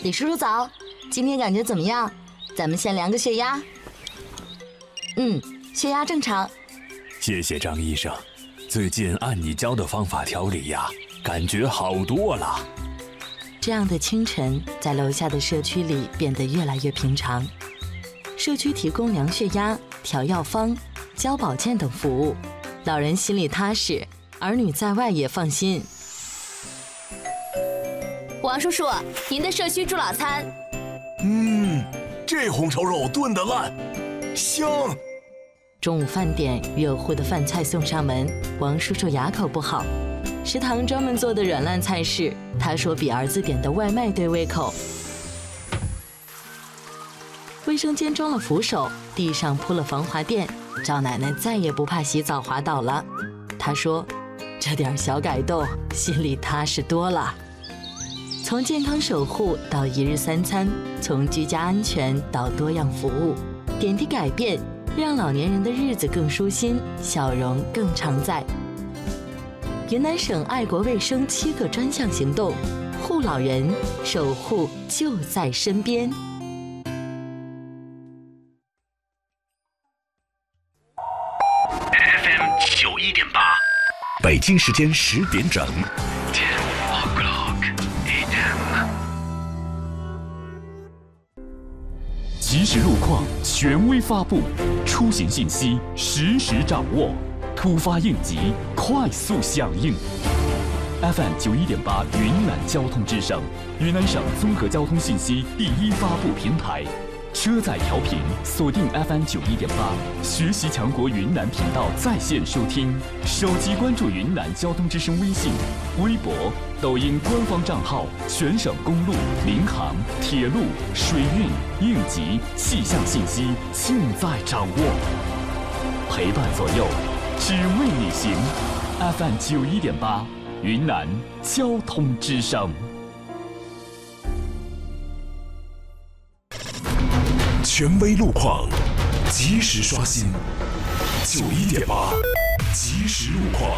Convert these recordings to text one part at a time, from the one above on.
李叔叔早，今天感觉怎么样？咱们先量个血压。血压正常。 谢谢张医生，最近按你教的方法调理呀，感觉好多了。 这样的清晨，在楼下的社区里变得越来越平常。社区提供量血压、调药方、教保健等服务，老人心里踏实，儿女在外也放心。 王叔叔，您的社区助老餐。 这红烧肉炖得烂，香。 中午饭点，热乎的饭菜送上门，王叔叔哑口不好。食堂专门做的软烂菜式，他说比儿子点的外卖对胃口。卫生间装了扶手，地上铺了防滑垫，赵奶奶再也不怕洗澡滑倒了。她说，这点小改动，心里踏实多了。从健康守护到一日三餐，从居家安全到多样服务，点滴改变，让老年人的日子更舒心，笑容更常在。云南省爱国卫生7个专项行动，护老人，守护就在身边。 FM 91.8， 北京时间10点整。 即时路况权威发布，出行信息实时掌握，突发应急快速响应。FM 91.8云南交通之声，云南省综合交通信息第一发布平台。车载调频锁定 FM 91.8，学习强国云南频道在线收听，手机关注云南交通之声微信、微博、抖音官方账号，全省公路、民航、铁路、水运、应急、气象信息尽在掌握，陪伴左右，只为你行。FM 91.8，云南交通之声。 权威路况，及时刷新。91.8，即时路况。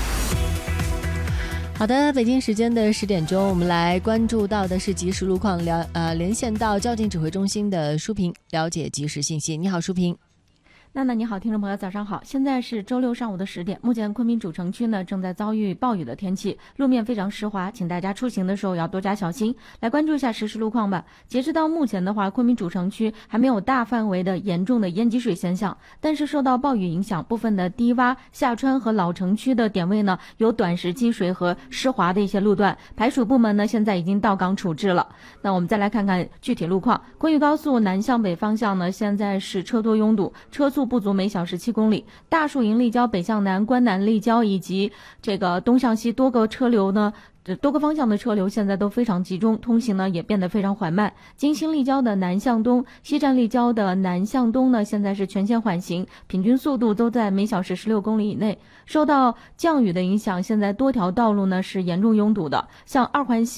好的，北京时间的10点钟，我们来关注到的是即时路况，连线到交警指挥中心的舒平，了解即时信息。你好，舒平。 娜娜你好，听众朋友早上好，现在是周六上午的10点，目前昆明主城区呢正在遭遇暴雨的天气，路面非常湿滑，请大家出行的时候要多加小心。来关注一下实时路况吧。截止到目前的话，昆明主城区还没有大范围的严重的淹积水现象，但是受到暴雨影响，部分的低洼、下川和老城区的点位呢有短时积水和湿滑的一些路段，排水部门呢现在已经到岗处置了。那我们再来看看具体路况。昆玉高速南向北方向呢现在是车多拥堵，车速不足每小时7公里，大树营立交北向南、关南立交以及这个东向西多个方向的车流现在都非常集中，通行呢也变得非常缓慢。金星立交的南向东、西站立交的南向东呢现在是全线缓行，平均速度都在每小时16公里以内。受到降雨的影响，现在多条道路呢是严重拥堵的，像二环西